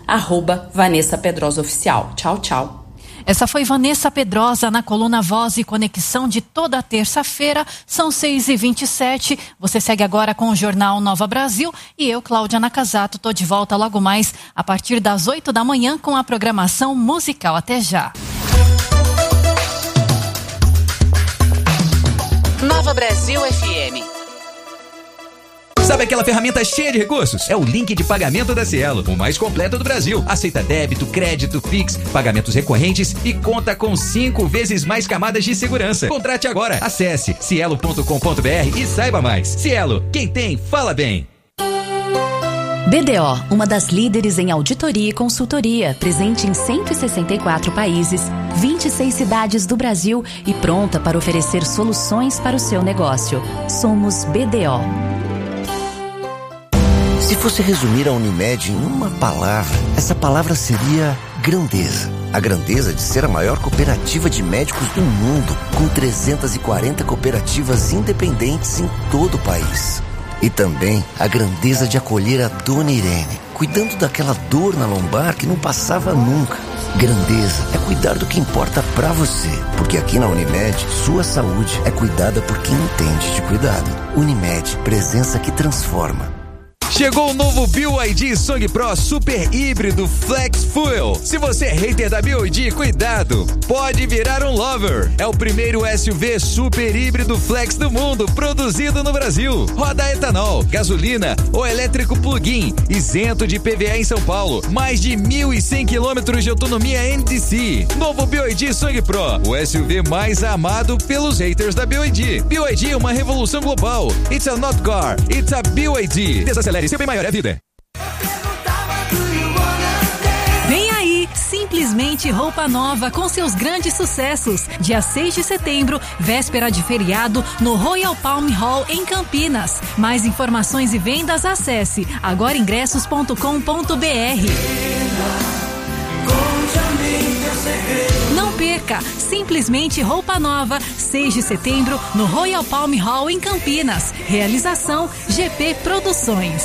@VanessaPedrosaOficial. Tchau, tchau. Essa foi Vanessa Pedrosa na coluna Voz e Conexão de toda terça-feira, são 6h27. Você segue agora com o Jornal Nova Brasil e eu, Cláudia Nakazato, tô de volta logo mais a partir das 8 da manhã com a programação musical. Até já. Nova Brasil FM. Sabe aquela ferramenta cheia de recursos? É o link de pagamento da Cielo, o mais completo do Brasil. Aceita débito, crédito, Pix, pagamentos recorrentes e conta com 5 vezes mais camadas de segurança. Contrate agora. Acesse cielo.com.br e saiba mais. Cielo, quem tem, fala bem. BDO, uma das líderes em auditoria e consultoria, presente em 164 países, 26 cidades do Brasil e pronta para oferecer soluções para o seu negócio. Somos BDO. Se fosse resumir a Unimed em uma palavra, essa palavra seria grandeza. A grandeza de ser a maior cooperativa de médicos do mundo, com 340 cooperativas independentes em todo o país. E também a grandeza de acolher a Dona Irene, cuidando daquela dor na lombar que não passava nunca. Grandeza é cuidar do que importa pra você, porque aqui na Unimed, sua saúde é cuidada por quem entende de cuidado. Unimed, presença que transforma. Chegou o novo BYD Song Pro Super Híbrido Flex Fuel. Se você é hater da BYD, cuidado, pode virar um lover. É o primeiro SUV super híbrido flex do mundo, produzido no Brasil. Roda etanol, gasolina ou elétrico plug-in, isento de PVA em São Paulo. Mais de 1.100 quilômetros de autonomia NDC. Novo BYD Song Pro, o SUV mais amado pelos haters da BYD. BYD é uma revolução global. It's a not car, it's a BYD. Desacelere, seu bem maior é a vida. Vem aí, simplesmente roupa nova com seus grandes sucessos. Dia 6 de setembro, véspera de feriado, no Royal Palm Hall em Campinas. Mais informações e vendas, acesse agoraingressos.com.br. Não perca, simplesmente roupa nova, 6 de setembro, no Royal Palm Hall em Campinas. Realização GP Produções.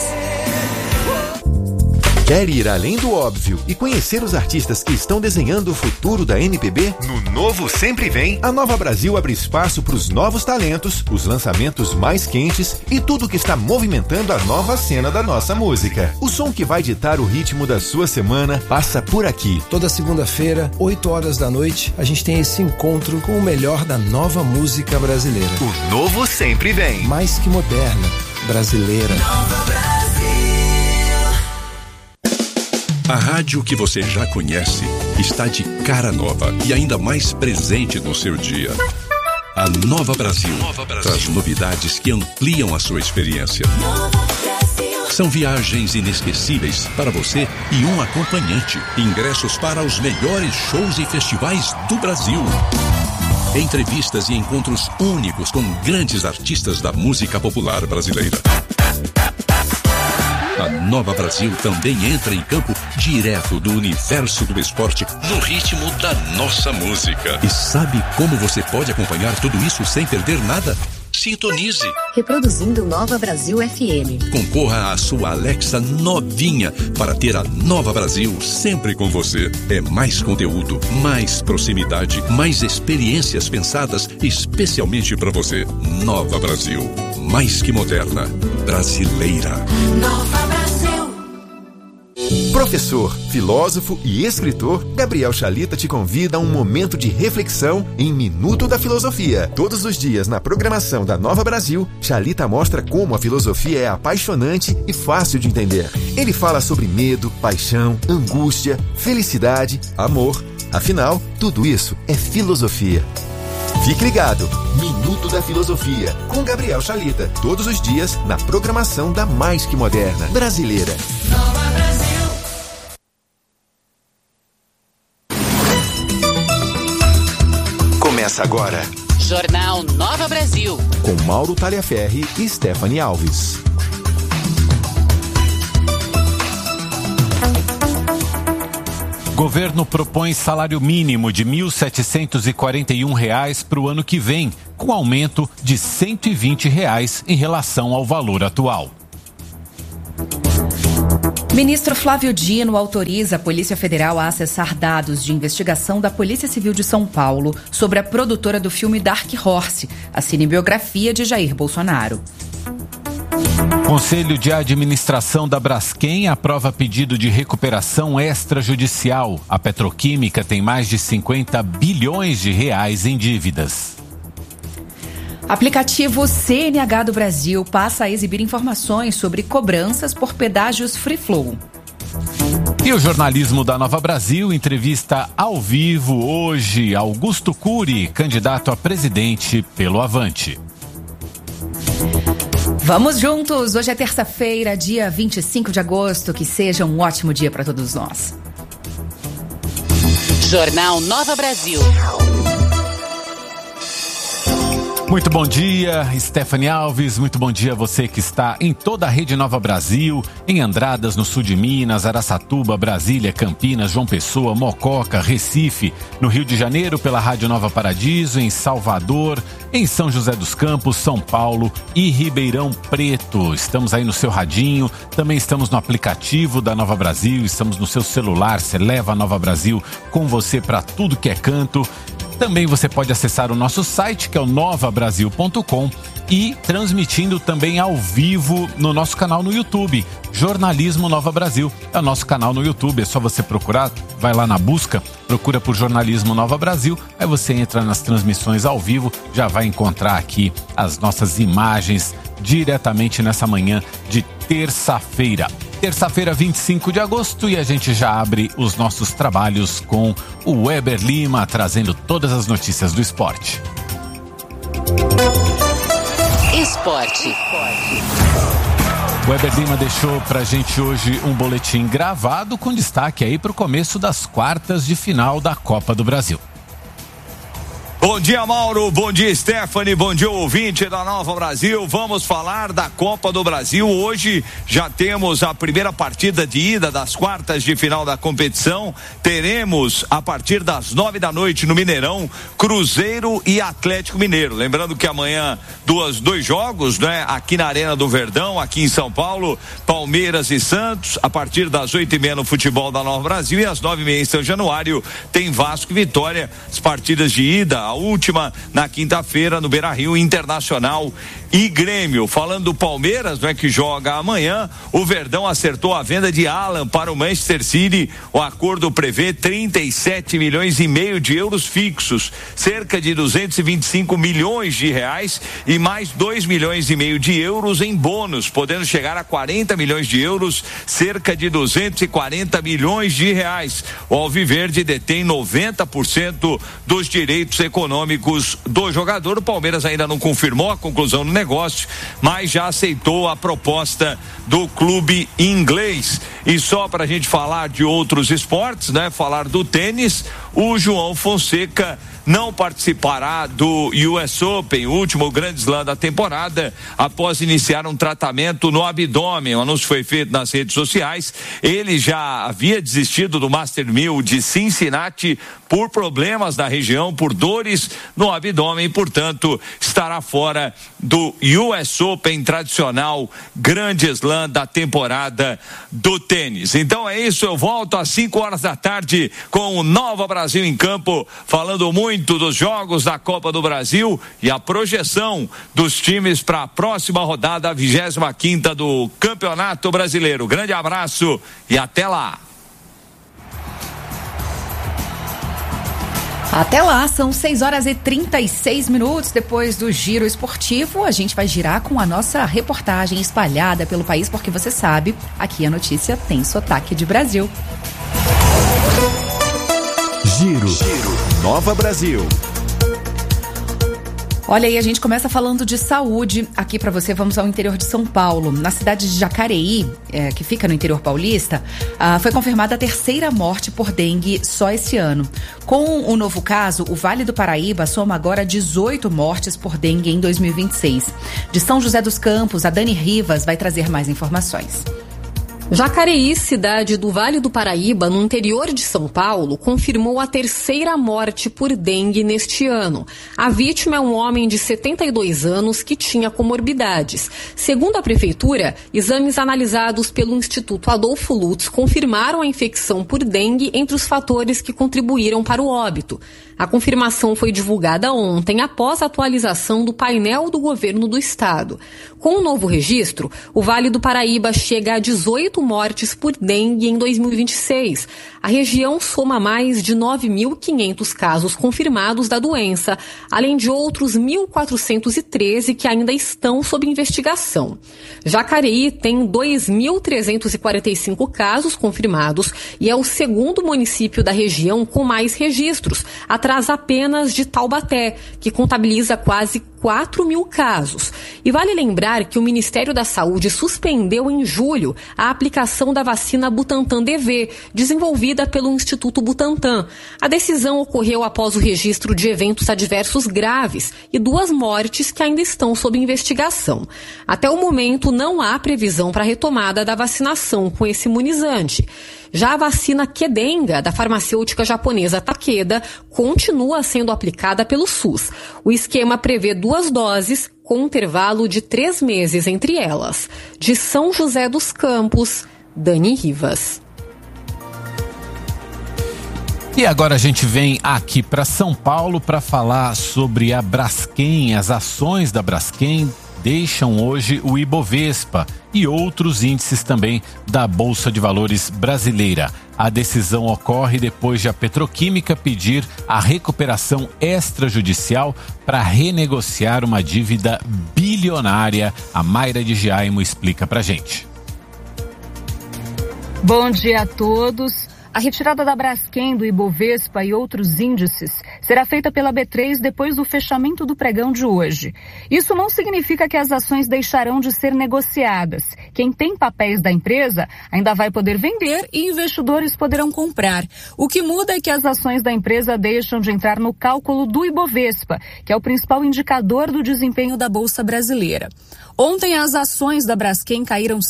Quer ir além do óbvio e conhecer os artistas que estão desenhando o futuro da MPB? No Novo Sempre Vem, a Nova Brasil abre espaço para os novos talentos, os lançamentos mais quentes e tudo que está movimentando a nova cena da nossa música. O som que vai ditar o ritmo da sua semana passa por aqui. Toda segunda-feira, 8 horas da noite, a gente tem esse encontro com o melhor da nova música brasileira. O Novo Sempre Vem. Mais que moderna, brasileira. Nova Brasil. A rádio que você já conhece está de cara nova e ainda mais presente no seu dia. A Nova Brasil traz novidades que ampliam a sua experiência. São viagens inesquecíveis para você e um acompanhante. Ingressos para os melhores shows e festivais do Brasil. Entrevistas e encontros únicos com grandes artistas da música popular brasileira. A Nova Brasil também entra em campo direto do universo do esporte no ritmo da nossa música. E sabe como você pode acompanhar tudo isso sem perder nada? Sintonize. Reproduzindo Nova Brasil FM. Concorra à sua Alexa novinha para ter a Nova Brasil sempre com você. É mais conteúdo, mais proximidade, mais experiências pensadas especialmente para você. Nova Brasil. Mais que moderna. Brasileira. Nova Brasil. Professor, filósofo e escritor, Gabriel Chalita te convida a um momento de reflexão em Minuto da Filosofia. Todos os dias na programação da Nova Brasil, Chalita mostra como a filosofia é apaixonante e fácil de entender. Ele fala sobre medo, paixão, angústia, felicidade, amor. Afinal, tudo isso é filosofia. Fique ligado, Minuto da Filosofia, com Gabriel Chalita. Todos os dias na programação da Mais Que Moderna Brasileira. Nova Brasil. Começa agora. Jornal Nova Brasil. Com Mauro Talhaferri e Stephanie Alves. Governo propõe salário mínimo de R$ 1.741 para o ano que vem, com aumento de R$ 120 em relação ao valor atual. Ministro Flávio Dino autoriza a Polícia Federal a acessar dados de investigação da Polícia Civil de São Paulo sobre a produtora do filme Dark Horse, a cinebiografia de Jair Bolsonaro. Conselho de Administração da Braskem aprova pedido de recuperação extrajudicial. A petroquímica tem mais de 50 bilhões de reais em dívidas. Aplicativo CNH do Brasil passa a exibir informações sobre cobranças por pedágios Free Flow. E o jornalismo da Nova Brasil entrevista ao vivo hoje Augusto Cury, candidato a presidente pelo Avante. Vamos juntos! Hoje é terça-feira, dia 25 de agosto. Que seja um ótimo dia para todos nós. Jornal Nova Brasil. Muito bom dia, Stephanie Alves, muito bom dia a você que está em toda a Rede Nova Brasil, em Andradas, no sul de Minas, Araçatuba, Brasília, Campinas, João Pessoa, Mococa, Recife, no Rio de Janeiro pela Rádio Nova Paradiso, em Salvador, em São José dos Campos, São Paulo e Ribeirão Preto. Estamos aí no seu radinho, também estamos no aplicativo da Nova Brasil, estamos no seu celular, você leva a Nova Brasil com você para tudo que é canto. Também você pode acessar o nosso site, que é o novabrasil.com, e transmitindo também ao vivo no nosso canal no YouTube, Jornalismo Nova Brasil. É o nosso canal no YouTube, é só você procurar, vai lá na busca, procura por Jornalismo Nova Brasil, aí você entra nas transmissões ao vivo, já vai encontrar aqui as nossas imagens diretamente nessa manhã de terça-feira. Terça-feira, 25 de agosto, e a gente já abre os nossos trabalhos com o Weber Lima, trazendo todas as notícias do esporte. Esporte. O Weber Lima deixou pra gente hoje um boletim gravado com destaque aí pro começo das quartas de final da Copa do Brasil. Bom dia, Mauro. Bom dia, Stephanie. Bom dia, ouvinte da Nova Brasil. Vamos falar da Copa do Brasil. Hoje já temos a primeira partida de ida das quartas de final da competição. Teremos, a partir das 9 da noite no Mineirão, Cruzeiro e Atlético Mineiro. Lembrando que amanhã dois jogos, né? Aqui na Arena do Verdão, aqui em São Paulo, Palmeiras e Santos. A partir das 8h30 no futebol da Nova Brasil, e às 9h30 em São Januário tem Vasco e Vitória. As partidas de ida, a última na quinta-feira no Beira-Rio, Internacional e Grêmio. Falando do Palmeiras, né, que joga amanhã, o Verdão acertou a venda de Alan para o Manchester City. O acordo prevê 37,5 milhões de euros fixos, cerca de 225 milhões de reais e mais 2,5 milhões de euros em bônus, podendo chegar a 40 milhões de euros, cerca de 240 milhões de reais. O Alviverde detém 90% dos direitos econômicos do jogador. O Palmeiras ainda não confirmou a conclusão do negócio, mas já aceitou a proposta do clube inglês. E só para a gente falar de outros esportes, né? Falar do tênis, o João Fonseca não participará do US Open, o último grande slam da temporada, após iniciar um tratamento no abdômen. O anúncio foi feito nas redes sociais. Ele já havia desistido do Master 1000 de Cincinnati por problemas na região, por dores no abdômen, e, portanto, estará fora do US Open, tradicional grande slam da temporada do tênis. Então é isso, eu volto às 5h da tarde com o Nova Brasil em Campo, falando muito dos jogos da Copa do Brasil e a projeção dos times para a próxima rodada, a 25ª do Campeonato Brasileiro. Grande abraço e até lá. Até lá, são 6h36 depois do Giro Esportivo. A gente vai girar com a nossa reportagem espalhada pelo país, porque você sabe, aqui a notícia tem sotaque de Brasil. Giro Nova Brasil. Olha aí, a gente começa falando de saúde. Aqui para você, vamos ao interior de São Paulo. Na cidade de Jacareí, que fica no interior paulista, foi confirmada a terceira morte por dengue só esse ano. Com o novo caso, o Vale do Paraíba soma agora 18 mortes por dengue em 2026. De São José dos Campos, a Dani Rivas vai trazer mais informações. Jacareí, cidade do Vale do Paraíba, no interior de São Paulo, confirmou a terceira morte por dengue neste ano. A vítima é um homem de 72 anos que tinha comorbidades. Segundo a prefeitura, exames analisados pelo Instituto Adolfo Lutz confirmaram a infecção por dengue entre os fatores que contribuíram para o óbito. A confirmação foi divulgada ontem após a atualização do painel do governo do estado. Com o novo registro, o Vale do Paraíba chega a 18 mortes por dengue em 2026. A região soma mais de 9.500 casos confirmados da doença, além de outros 1.413 que ainda estão sob investigação. Jacareí tem 2.345 casos confirmados e é o segundo município da região com mais registros, atrás apenas de Taubaté, que contabiliza quase 4.000 casos. E vale lembrar que o Ministério da Saúde suspendeu em julho a aplicação da vacina Butantan DV, desenvolvida pelo Instituto Butantan. A decisão ocorreu após o registro de eventos adversos graves e 2 mortes que ainda estão sob investigação. Até o momento, não há previsão para a retomada da vacinação com esse imunizante. Já a vacina Kedenga, da farmacêutica japonesa Takeda, continua sendo aplicada pelo SUS. O esquema prevê 2 doses, com um intervalo de 3 meses entre elas. De São José dos Campos, Dani Rivas. E agora a gente vem aqui para São Paulo para falar sobre a Braskem. As ações da Braskem deixam hoje o Ibovespa e outros índices também da Bolsa de Valores brasileira. A decisão ocorre depois de a Petroquímica pedir a recuperação extrajudicial para renegociar uma dívida bilionária. A Mayra de Giaimo explica pra gente. Bom dia a todos. A retirada da Braskem do Ibovespa e outros índices será feita pela B3 depois do fechamento do pregão de hoje. Isso não significa que as ações deixarão de ser negociadas. Quem tem papéis da empresa ainda vai poder vender e investidores poderão comprar. O que muda é que as ações da empresa deixam de entrar no cálculo do Ibovespa, que é o principal indicador do desempenho da Bolsa brasileira. Ontem as ações da Braskem caíram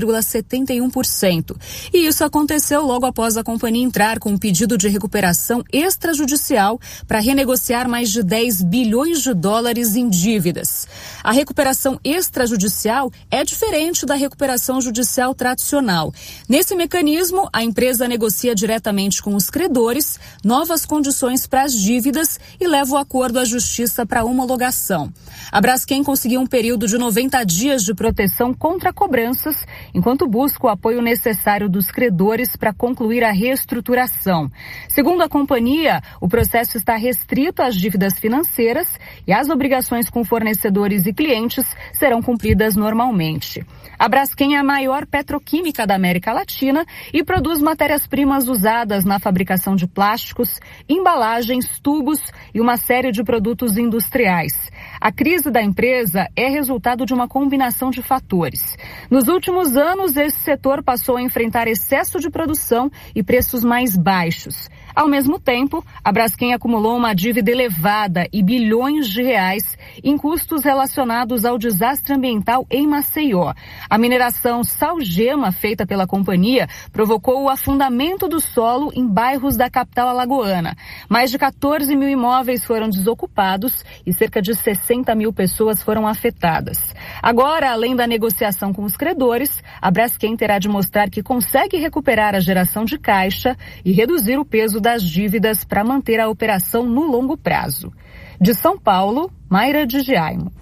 6,71%. E isso aconteceu logo após a companhia entrar com um pedido de recuperação extrajudicial para renegociar mais de 10 bilhões de dólares em dívidas. A recuperação extrajudicial é diferente da recuperação judicial tradicional. Nesse mecanismo, a empresa negocia diretamente com os credores novas condições para as dívidas e leva o acordo à justiça para homologação. A Braskem conseguiu um período de 90 dias de proteção contra cobranças, enquanto busca o apoio necessário dos credores para concluir a reestruturação. Segundo a companhia, o processo está restrito às dívidas financeiras e as obrigações com fornecedores e clientes serão cumpridas normalmente. A Braskem é a maior petroquímica da América Latina e produz matérias-primas usadas na fabricação de plásticos, embalagens, tubos e uma série de produtos industriais. A crise da empresa é resultado de uma combinação de fatores. Nos últimos anos, esse setor passou a enfrentar excesso de produção e preços mais baixos. Ao mesmo tempo, a Braskem acumulou uma dívida elevada e bilhões de reais em custos relacionados ao desastre ambiental em Maceió. A mineração salgema feita pela companhia provocou o afundamento do solo em bairros da capital alagoana. Mais de 14 mil imóveis foram desocupados e cerca de 60 mil pessoas foram afetadas. Agora, além da negociação com os credores, a Braskem terá de mostrar que consegue recuperar a geração de caixa e reduzir o peso das dívidas para manter a operação no longo prazo. De São Paulo, Mayra de Giaimo.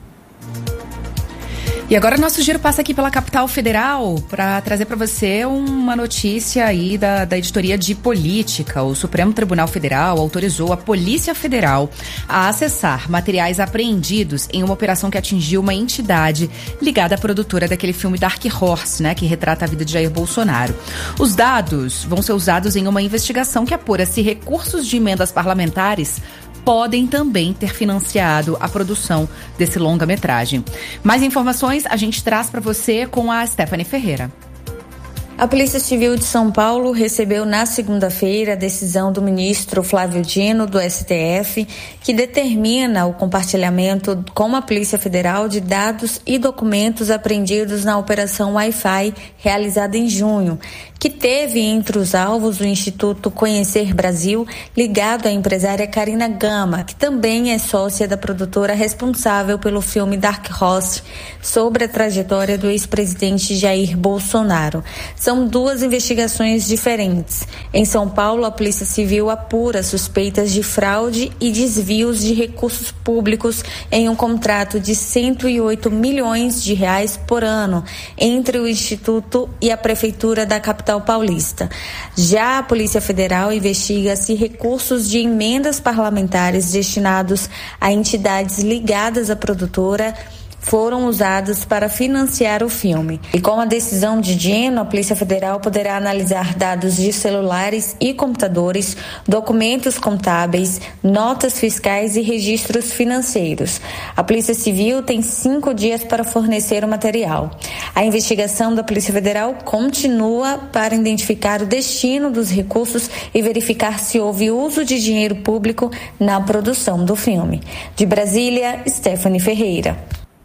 E agora nosso giro passa aqui pela capital federal para trazer para você uma notícia aí da editoria de política. O Supremo Tribunal Federal autorizou a Polícia Federal a acessar materiais apreendidos em uma operação que atingiu uma entidade ligada à produtora daquele filme Dark Horse, né, que retrata a vida de Jair Bolsonaro. Os dados vão ser usados em uma investigação que apura se recursos de emendas parlamentares podem também ter financiado a produção desse longa-metragem. Mais informações a gente traz para você com a Stephanie Ferreira. A Polícia Civil de São Paulo recebeu na segunda-feira a decisão do ministro Flávio Dino, do STF, que determina o compartilhamento com a Polícia Federal de dados e documentos apreendidos na Operação Wi-Fi, realizada em junho, que teve entre os alvos o Instituto Conhecer Brasil, ligado à empresária Karina Gama, que também é sócia da produtora responsável pelo filme Dark Horse, sobre a trajetória do ex-presidente Jair Bolsonaro. São duas investigações diferentes. Em São Paulo, a Polícia Civil apura suspeitas de fraude e desvios de recursos públicos em um contrato de 108 milhões de reais por ano entre o Instituto e a Prefeitura da capital paulista. Já a Polícia Federal investiga se recursos de emendas parlamentares destinados a entidades ligadas à produtora foram usados para financiar o filme. E com a decisão de Dino, a Polícia Federal poderá analisar dados de celulares e computadores, documentos contábeis, notas fiscais e registros financeiros. A Polícia Civil tem 5 dias para fornecer o material. A investigação da Polícia Federal continua para identificar o destino dos recursos e verificar se houve uso de dinheiro público na produção do filme. De Brasília, Stephanie Ferreira.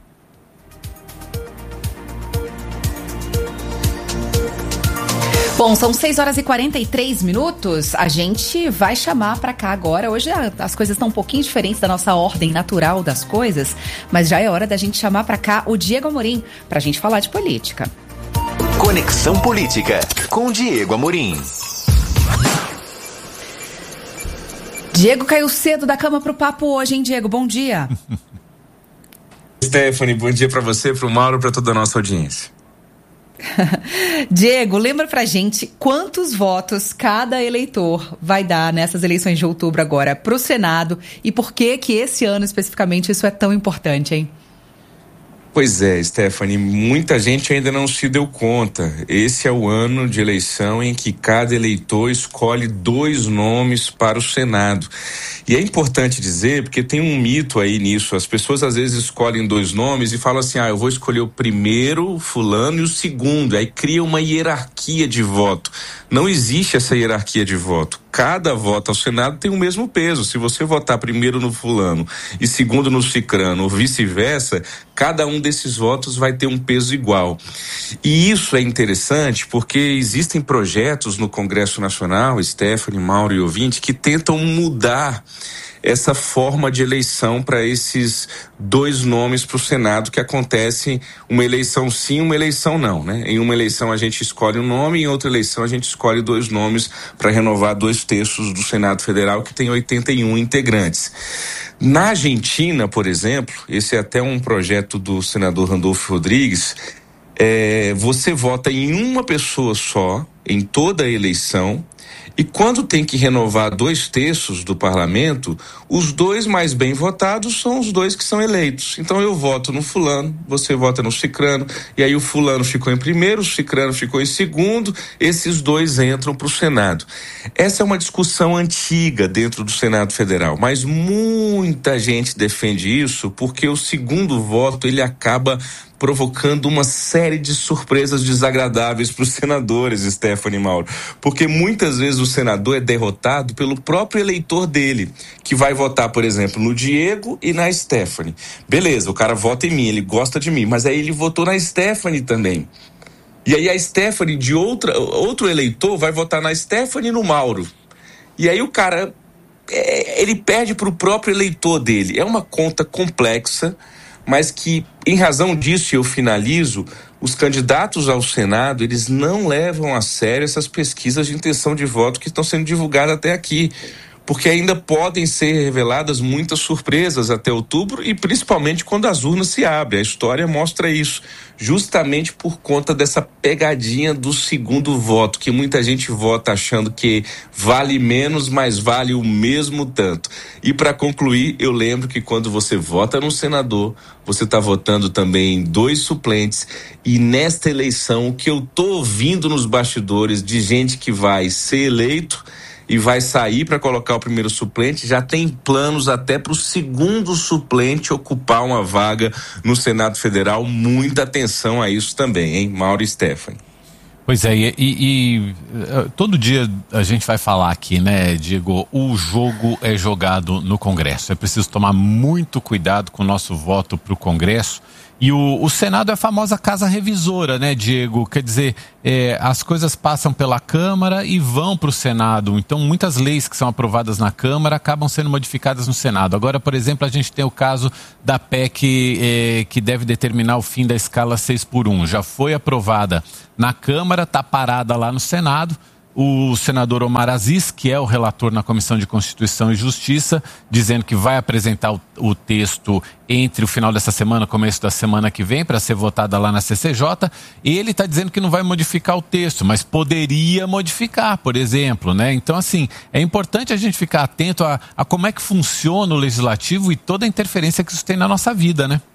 Bom, são 6h43. A gente vai chamar para cá agora. Hoje as coisas estão um pouquinho diferentes da nossa ordem natural das coisas, mas já é hora da gente chamar para cá o Diego Amorim, para a gente falar de política. Conexão Política, com Diego Amorim. Diego caiu cedo da cama pro papo hoje, hein, Diego? Bom dia. Stephanie, bom dia para você, pro Mauro, para toda a nossa audiência. Diego, lembra pra gente quantos votos cada eleitor vai dar nessas eleições de outubro agora pro Senado e por que esse ano especificamente isso é tão importante, hein? Pois é, Stephanie, muita gente ainda não se deu conta. Esse é o ano de eleição em que cada eleitor escolhe 2 nomes para o Senado. E é importante dizer, porque tem um mito aí nisso, as pessoas às vezes escolhem 2 nomes e falam assim, eu vou escolher o primeiro, o fulano, e o segundo, aí cria uma hierarquia de voto. Não existe essa hierarquia de voto. Cada voto ao Senado tem o mesmo peso. Se você votar primeiro no fulano e segundo no cicrano ou vice-versa, cada um desses votos vai ter um peso igual. E isso é interessante porque existem projetos no Congresso Nacional, Stephanie, Mauro e ouvinte, que tentam mudar essa forma de eleição para esses 2 nomes para o Senado, que acontece uma eleição sim, uma eleição não, né? Em uma eleição a gente escolhe um nome, em outra eleição a gente escolhe 2 nomes para renovar 2/3 do Senado Federal, que tem 81 integrantes. Na Argentina, por exemplo, esse é até um projeto do senador Randolfo Rodrigues, você vota em uma pessoa só, em toda a eleição, e quando tem que renovar 2/3 do parlamento, os 2 mais bem votados são os 2 que são eleitos. Então eu voto no fulano, você vota no cicrano, e aí o fulano ficou em primeiro, o cicrano ficou em segundo, esses 2 entram para o Senado. Essa é uma discussão antiga dentro do Senado Federal, mas muita gente defende isso porque o segundo voto ele acaba provocando uma série de surpresas desagradáveis para os senadores, Stephanie e Mauro, porque muitas vezes o senador é derrotado pelo próprio eleitor dele, que vai votar, por exemplo, no Diego e na Stephanie. Beleza, o cara vota em mim, ele gosta de mim, mas aí ele votou na Stephanie também. E aí a Stephanie de outro eleitor vai votar na Stephanie e no Mauro. E aí o cara, ele perde para o próprio eleitor dele. É uma conta complexa, mas que, em razão disso, eu finalizo, os candidatos ao Senado, eles não levam a sério essas pesquisas de intenção de voto que estão sendo divulgadas até aqui, porque ainda podem ser reveladas muitas surpresas até outubro e principalmente quando as urnas se abrem. A história mostra isso, justamente por conta dessa pegadinha do segundo voto, que muita gente vota achando que vale menos, mas vale o mesmo tanto. E para concluir, eu lembro que quando você vota no senador, você está votando também em 2 suplentes, e nesta eleição, o que eu tô ouvindo nos bastidores de gente que vai ser eleito e vai sair para colocar o primeiro suplente, já tem planos até para o segundo suplente ocupar uma vaga no Senado Federal. Muita atenção a isso também, hein, Mauro e Stephanie. Pois é, e todo dia a gente vai falar aqui, né, Diego, o jogo é jogado no Congresso. É preciso tomar muito cuidado com o nosso voto para o Congresso. E o Senado é a famosa casa revisora, né, Diego? Quer dizer, as coisas passam pela Câmara e vão para o Senado. Então, muitas leis que são aprovadas na Câmara acabam sendo modificadas no Senado. Agora, por exemplo, a gente tem o caso da PEC que deve determinar o fim da escala 6x1. Já foi aprovada na Câmara, está parada lá no Senado. O senador Omar Aziz, que é o relator na Comissão de Constituição e Justiça, dizendo que vai apresentar o texto entre o final dessa semana e o começo da semana que vem para ser votada lá na CCJ. Ele está dizendo que não vai modificar o texto, mas poderia modificar, por exemplo, né? Então, assim, é importante a gente ficar atento a como é que funciona o legislativo e toda a interferência que isso tem na nossa vida, né?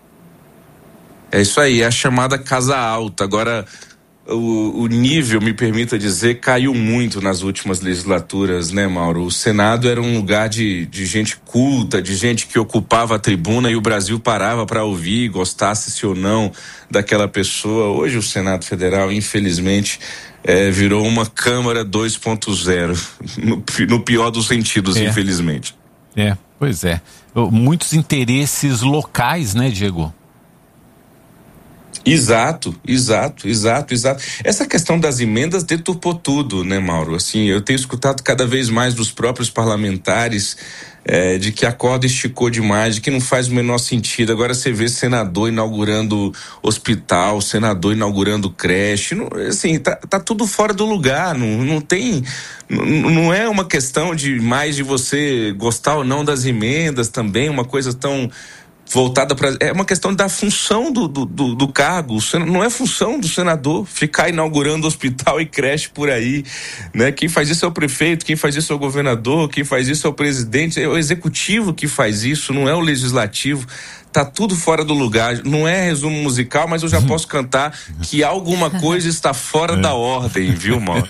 É isso aí, é a chamada casa alta. Agora, o nível, me permita dizer, caiu muito nas últimas legislaturas, né, Mauro? O Senado era um lugar de gente culta, de gente que ocupava a tribuna e o Brasil parava para ouvir, gostasse-se ou não daquela pessoa. Hoje o Senado Federal, infelizmente, virou uma Câmara 2.0, no pior dos sentidos, infelizmente. Pois é. Muitos interesses locais, né, Diego? Exato. Essa questão das emendas deturpou tudo, né, Mauro? Assim, eu tenho escutado cada vez mais dos próprios parlamentares de que a corda esticou demais, de que não faz o menor sentido. Agora você vê senador inaugurando hospital, senador inaugurando creche, não, assim, tá tudo fora do lugar, não é uma questão de você gostar ou não das emendas também, uma coisa tão voltada para... É uma questão da função do cargo. Não é função do senador ficar inaugurando hospital e creche por aí, né? Quem faz isso é o prefeito, quem faz isso é o governador, quem faz isso é o presidente, é o executivo que faz isso, não é o legislativo. Tá tudo fora do lugar. Não é resumo musical, mas eu já posso cantar que alguma coisa está fora da ordem, viu, Mauro?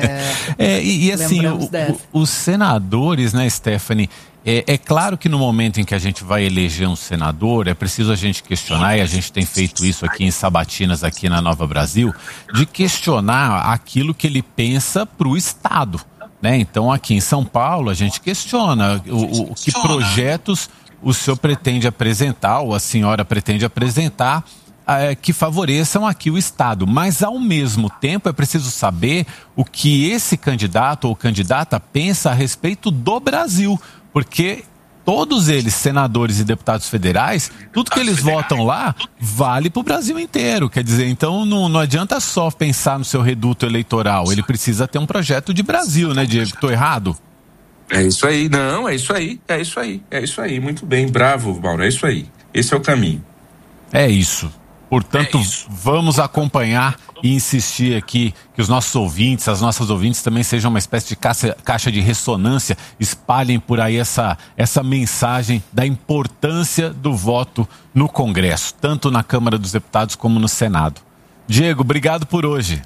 E assim, os senadores, né, Stephanie, é claro que no momento em que a gente vai eleger um senador, é preciso a gente questionar, e a gente tem feito isso aqui em sabatinas aqui na Nova Brasil, de questionar aquilo que ele pensa para o Estado, né? Então aqui em São Paulo a gente questiona que projetos o senhor pretende apresentar, ou a senhora pretende apresentar, que favoreçam aqui o Estado. Mas, ao mesmo tempo, é preciso saber o que esse candidato ou candidata pensa a respeito do Brasil. Porque todos eles, senadores e deputados federais, tudo que eles votam lá vale para o Brasil inteiro. Quer dizer, então não adianta só pensar no seu reduto eleitoral. Ele precisa ter um projeto de Brasil, né, Diego? Estou errado? É isso aí, não, é isso aí, muito bem, bravo, Mauro, é isso aí, esse é o caminho. É isso, portanto, vamos acompanhar e insistir aqui que os nossos ouvintes, as nossas ouvintes também sejam uma espécie de caixa de ressonância, espalhem por aí essa mensagem da importância do voto no Congresso, tanto na Câmara dos Deputados como no Senado. Diego, obrigado por hoje.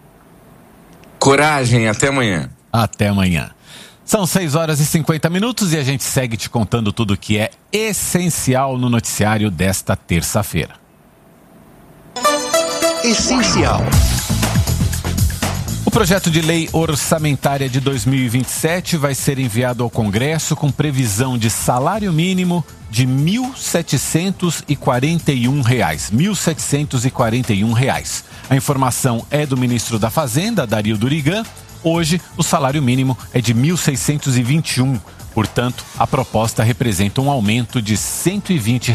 Coragem, até amanhã. Até amanhã. São 6h50 e a gente segue te contando tudo o que é essencial no noticiário desta terça-feira. Essencial. O projeto de lei orçamentária de 2027 vai ser enviado ao Congresso com previsão de salário mínimo de R$ 1.741. R$ 1.741. A informação é do ministro da Fazenda, Dario Durigan. Hoje, o salário mínimo é de R$ 1.621. Portanto, a proposta representa um aumento de R$ 120.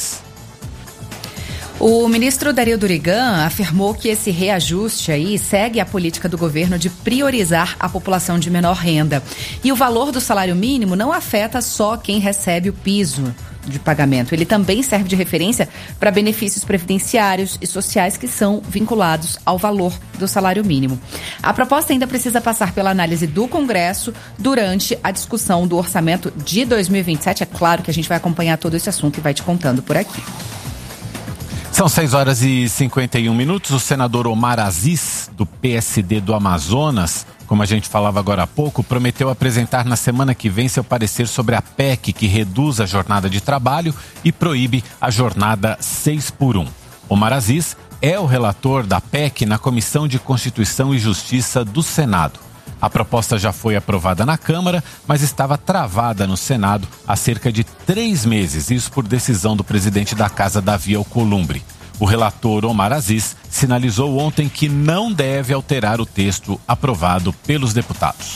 O ministro Dario Durigan afirmou que esse reajuste aí segue a política do governo de priorizar a população de menor renda. E o valor do salário mínimo não afeta só quem recebe o piso de pagamento. Ele também serve de referência para benefícios previdenciários e sociais que são vinculados ao valor do salário mínimo. A proposta ainda precisa passar pela análise do Congresso durante a discussão do orçamento de 2027. É claro que a gente vai acompanhar todo esse assunto e vai te contando por aqui. São 6h51. O senador Omar Aziz, do PSD do Amazonas, como a gente falava agora há pouco, prometeu apresentar na semana que vem seu parecer sobre a PEC que reduz a jornada de trabalho e proíbe a jornada 6x1. Omar Aziz é o relator da PEC na Comissão de Constituição e Justiça do Senado. A proposta já foi aprovada na Câmara, mas estava travada no Senado há cerca de 3 meses, isso por decisão do presidente da Casa, Davi Alcolumbre. O relator Omar Aziz sinalizou ontem que não deve alterar o texto aprovado pelos deputados.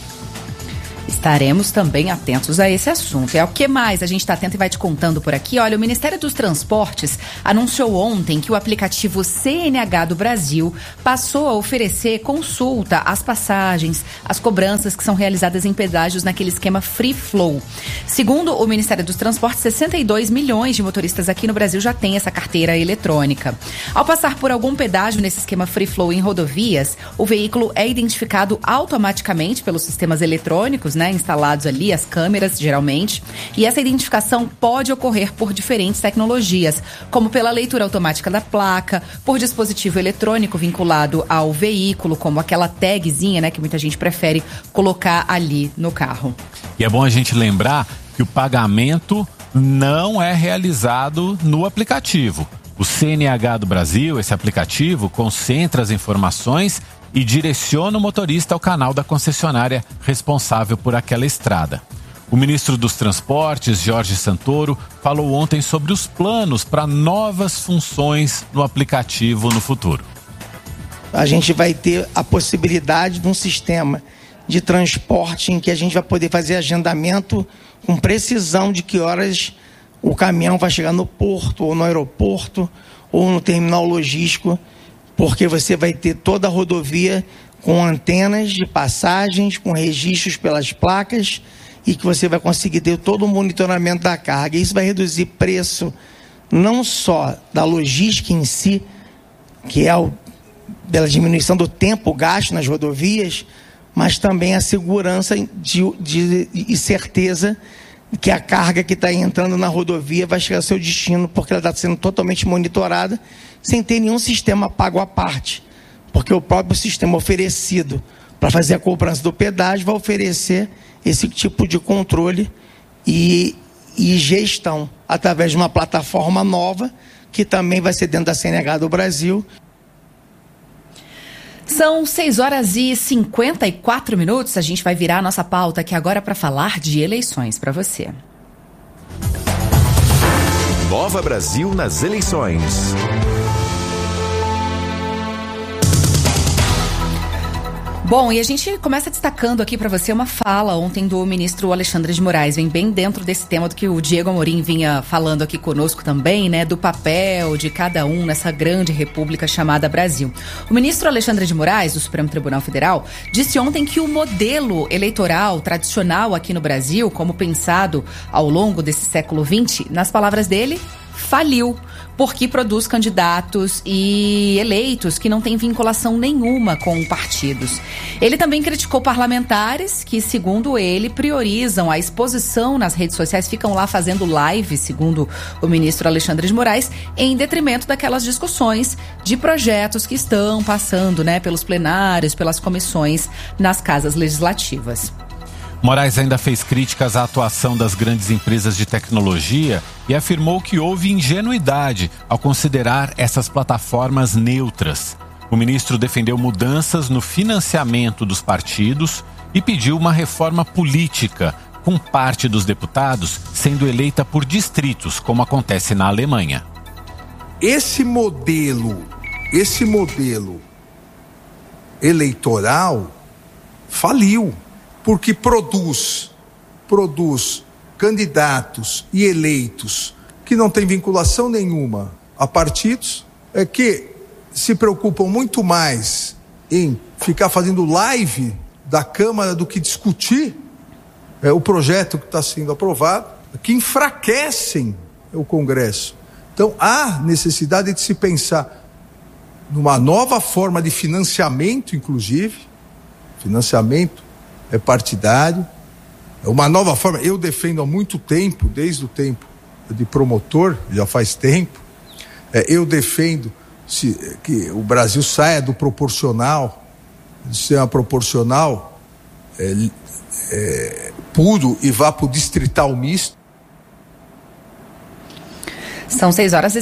Estaremos também atentos a esse assunto. É o que mais a gente está atento e vai te contando por aqui. Olha, o Ministério dos Transportes anunciou ontem que o aplicativo CNH do Brasil passou a oferecer consulta às passagens, às cobranças que são realizadas em pedágios naquele esquema Free Flow. Segundo o Ministério dos Transportes, 62 milhões de motoristas aqui no Brasil já têm essa carteira eletrônica. Ao passar por algum pedágio nesse esquema Free Flow em rodovias, o veículo é identificado automaticamente pelos sistemas eletrônicos, instalados ali, as câmeras, geralmente. E essa identificação pode ocorrer por diferentes tecnologias, como pela leitura automática da placa, por dispositivo eletrônico vinculado ao veículo, como aquela tagzinha, que muita gente prefere colocar ali no carro. E é bom a gente lembrar que o pagamento não é realizado no aplicativo. O CNH do Brasil, esse aplicativo, concentra as informações e direciona o motorista ao canal da concessionária responsável por aquela estrada. O ministro dos Transportes, Jorge Santoro, falou ontem sobre os planos para novas funções no aplicativo no futuro. A gente vai ter a possibilidade de um sistema de transporte em que a gente vai poder fazer agendamento com precisão de que horas o caminhão vai chegar no porto, ou no aeroporto, ou no terminal logístico, porque você vai ter toda a rodovia com antenas de passagens, com registros pelas placas, e que você vai conseguir ter todo o monitoramento da carga. Isso vai reduzir preço não só da logística em si, que é pela diminuição do tempo gasto nas rodovias, mas também a segurança e certeza que a carga que está entrando na rodovia vai chegar ao seu destino, porque ela está sendo totalmente monitorada, sem ter nenhum sistema pago à parte, porque o próprio sistema oferecido para fazer a cobrança do pedágio vai oferecer esse tipo de controle e gestão através de uma plataforma nova que também vai ser dentro da CNH do Brasil. São 6h54. A gente vai virar a nossa pauta aqui agora para falar de eleições para você. Nova Brasil nas eleições. Bom, e a gente começa destacando aqui para você uma fala ontem do ministro Alexandre de Moraes, vem bem dentro desse tema do que o Diego Amorim vinha falando aqui conosco também, do papel de cada um nessa grande república chamada Brasil. O ministro Alexandre de Moraes, do Supremo Tribunal Federal, disse ontem que o modelo eleitoral tradicional aqui no Brasil, como pensado ao longo desse século XX, nas palavras dele, faliu, porque produz candidatos e eleitos que não têm vinculação nenhuma com partidos. Ele também criticou parlamentares que, segundo ele, priorizam a exposição nas redes sociais, ficam lá fazendo live, segundo o ministro Alexandre de Moraes, em detrimento daquelas discussões de projetos que estão passando, pelos plenários, pelas comissões nas casas legislativas. Moraes ainda fez críticas à atuação das grandes empresas de tecnologia e afirmou que houve ingenuidade ao considerar essas plataformas neutras. O ministro defendeu mudanças no financiamento dos partidos e pediu uma reforma política, com parte dos deputados sendo eleita por distritos, como acontece na Alemanha. Esse modelo eleitoral faliu. Porque produz candidatos e eleitos que não têm vinculação nenhuma a partidos, que se preocupam muito mais em ficar fazendo live da Câmara do que discutir o projeto que está sendo aprovado, que enfraquecem o Congresso. Então há necessidade de se pensar numa nova forma de financiamento, inclusive, financiamento partidário, uma nova forma. Eu defendo há muito tempo, desde o tempo de promotor, já faz tempo, eu defendo que o Brasil saia do proporcional, do sistema proporcional puro, e vá para o distrital misto. São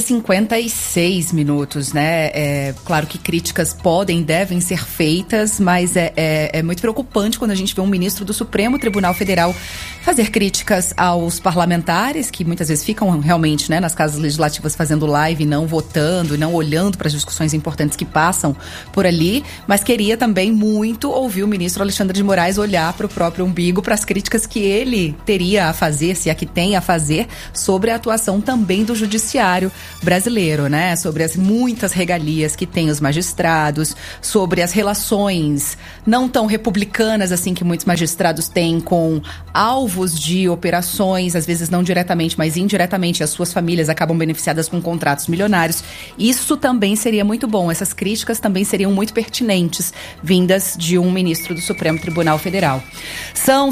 6h56, né? Claro que críticas devem ser feitas, mas é muito preocupante quando a gente vê um ministro do Supremo Tribunal Federal fazer críticas aos parlamentares, que muitas vezes ficam realmente, né, nas casas legislativas fazendo live, não votando e não olhando para as discussões importantes que passam por ali, mas queria também muito ouvir o ministro Alexandre de Moraes olhar para o próprio umbigo, para as críticas que ele teria a fazer, se é que tem a fazer, sobre a atuação também do judiciário brasileiro, né? Sobre as muitas regalias que tem os magistrados, sobre as relações não tão republicanas assim que muitos magistrados têm com alvos de operações, às vezes não diretamente, mas indiretamente, as suas famílias acabam beneficiadas com contratos milionários. Isso também seria muito bom, essas críticas também seriam muito pertinentes, vindas de um ministro do Supremo Tribunal Federal. São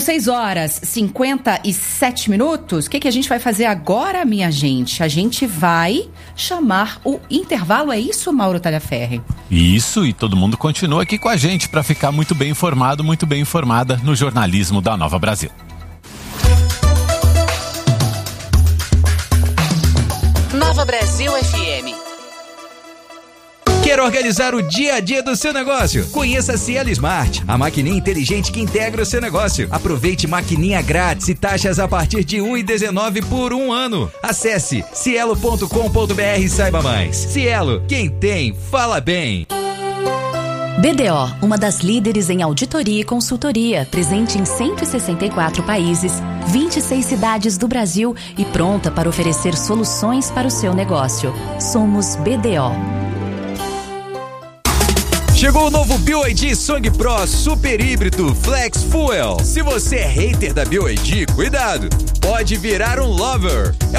6h57. O que a gente vai fazer agora, minha gente? A gente vai chamar o intervalo, é isso, Mauro Talhaferri? Isso, e todo mundo continua aqui com a gente para ficar muito bem informado, muito bem informada no jornalismo da Nova Brasil. Nova Brasil FM. Quer organizar o dia a dia do seu negócio? Conheça a Cielo Smart, a maquininha inteligente que integra o seu negócio. Aproveite maquininha grátis e taxas a partir de R$ 1,19 por um ano. Acesse cielo.com.br e saiba mais. Cielo, quem tem, fala bem. BDO, uma das líderes em auditoria e consultoria, presente em 164 países, 26 cidades do Brasil e pronta para oferecer soluções para o seu negócio. Somos BDO. Chegou o novo BYD Song Pro Super Híbrido Flex Fuel. Se você é hater da BYD, cuidado, pode virar um lover.